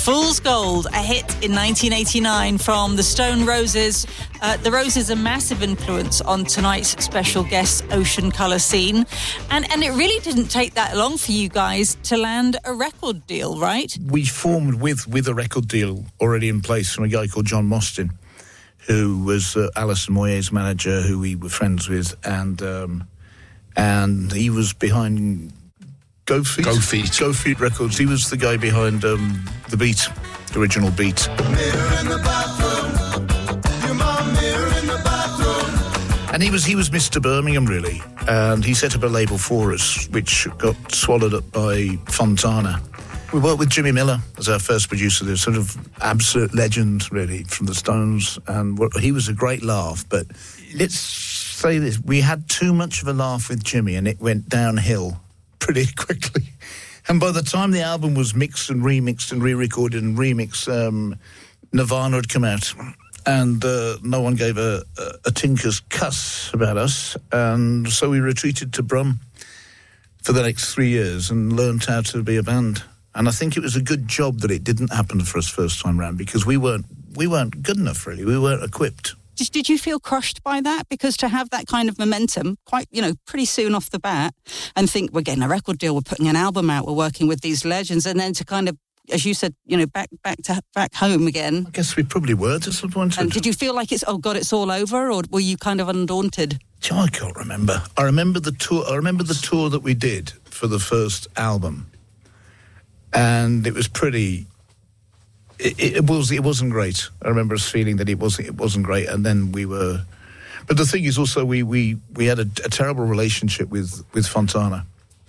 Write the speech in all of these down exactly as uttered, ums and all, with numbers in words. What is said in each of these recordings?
Fool's Gold, a hit in nineteen eighty-nine from the Stone Roses. Uh, the Roses, a massive influence on tonight's special guest, Ocean Colour Scene. And, and it really didn't take that long for you guys to land a record deal, right? We formed with, with a record deal already in place from a guy called John Mostyn, who was uh, Alison Moyet's manager, who we were friends with, and um, and he was behind Go Feet. Go Feet. Go Feet Records. He was the guy behind um, the beat, the original beat. Mirror in the bathroom. You're my mirror in the bathroom. And he was he was Mister Birmingham, really. And he set up a label for us, which got swallowed up by Fontana. We worked with Jimmy Miller as our first producer, the sort of absolute legend, really, from the Stones. And he was a great laugh, but let's say this, we had too much of a laugh with Jimmy, and it went downhill pretty quickly. And by the time the album was mixed and remixed and re-recorded and remixed, um, Nirvana had come out, and uh, no one gave a, a, a tinker's cuss about us, and so we retreated to Brum for the next three years and learned how to be a band. And I think it was a good job that it didn't happen for us first time round, because we weren't we weren't good enough, really. We weren't equipped. Did, did you feel crushed by that? Because to have that kind of momentum, quite, you know, pretty soon off the bat, and think we're getting a record deal, we're putting an album out, we're working with these legends, and then to kind of, as you said, you know, back back to back home again. I guess we probably were disappointed. And did you feel like it's, oh God, it's all over, or were you kind of undaunted? Oh, I can't remember. I remember the tour. I remember the tour that we did for the first album, and it was pretty. It, it, it was. It wasn't great. I remember us feeling that it wasn't. It wasn't great, and then we were. But the thing is, also, we we, we had a, a terrible relationship with, with Fontana,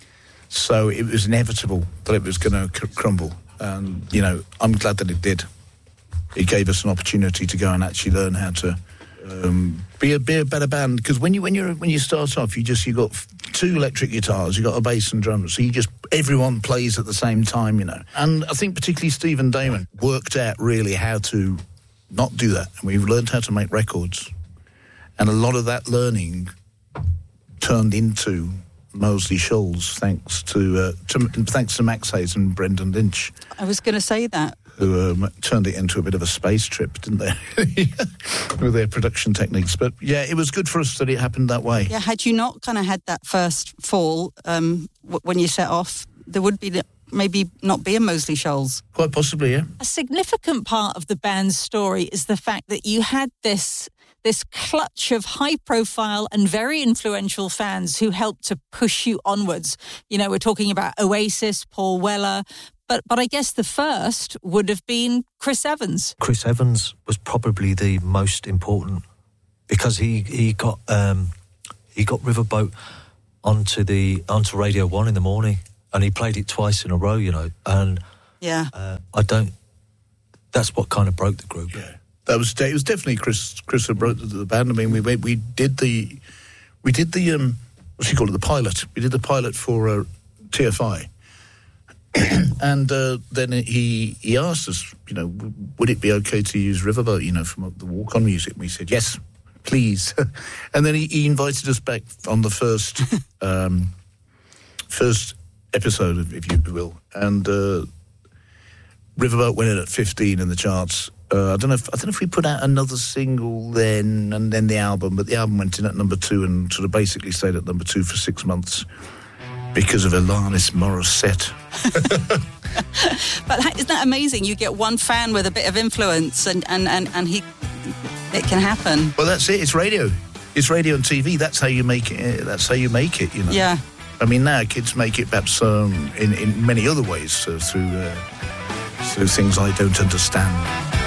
so it was inevitable that it was going to cr- crumble. And you know, I'm glad that it did. It gave us an opportunity to go and actually learn how to um, be a be a better band. Because when you when you when you start off, you just you got two electric guitars, you got a bass and drums, so you just everyone plays at the same time, you know. And I think particularly Stephen Damon worked out really how to not do that, and we've learned how to make records. And a lot of that learning turned into Moseley Shoals, thanks to, uh, to thanks to Max Hayes and Brendan Lynch. I was going to say that. Who um, turned it into a bit of a space trip, didn't they? With their production techniques. But yeah, it was good for us that it happened that way. Yeah, had you not kind of had that first fall um, w- when you set off, there would be maybe not be a Moseley Shoals. Quite possibly, yeah. A significant part of the band's story is the fact that you had this this clutch of high-profile and very influential fans who helped to push you onwards. You know, we're talking about Oasis, Paul Weller, but but I guess the first would have been Chris Evans. Chris Evans was probably the most important, because he he got um, he got Riverboat onto the onto Radio One in the morning, and he played it twice in a row. You know, and yeah, uh, I don't. That's what kind of broke the group. Yeah. That was it. Was definitely Chris. Chris who brought the, the band. I mean, we we did the we did the um, what do you call it? The pilot. We did the pilot for uh, T F I, and uh, then he he asked us, you know, would it be okay to use Riverboat, you know, from the Walk On music? And we said yes, please. And then he, he invited us back on the first um, first episode, if you will, and uh, Riverboat went in at fifteen in the charts. Uh, I don't know. If, I don't know if we put out another single then, and then the album. But the album went in at number two and sort of basically stayed at number two for six months because of Alanis Morissette. But isn't that amazing? You get one fan with a bit of influence, and and, and, and he, it can happen. Well, that's it. It's radio. It's radio and T V. That's how you make it. That's how you make it. You know. Yeah. I mean, now kids make it perhaps um, in in many other ways uh, through uh, through things I don't understand.